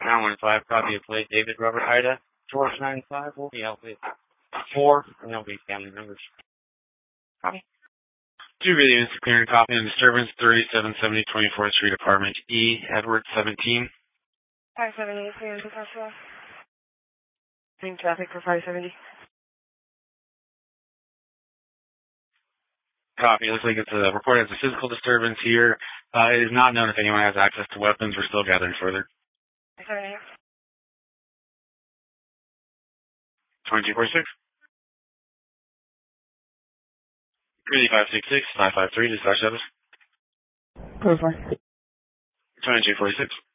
915, copy of plate, David Robert Ida, George 95, will be out with 4, and there'll be family members. Copy. 2 videos clearing copy and disturbance, 3770 24th Street, Apartment E, Edward 17. 570, clear to Tesla. Same traffic for 570. Copy. Looks like it's reported as a physical disturbance here. It is not known if anyone has access to weapons. We're still gathering further. 2246. 38566 553, dispatch service. 2246.